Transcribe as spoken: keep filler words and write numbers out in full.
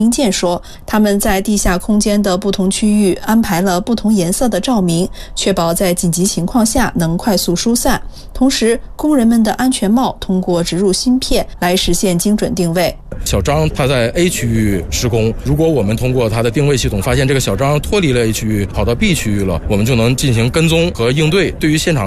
民建说，他们在地下空间的不同区域安排了不同颜色的照明，确保在紧急情况下能快速疏散。同时，工人们的安全帽通过植入芯片来实现精准定位。 小张他在 A 区域施工，如果我们通过他的定位系统发现这个小张脱离了 A 区域跑到 B 区域了，我们就能进行跟踪和应对。对于现场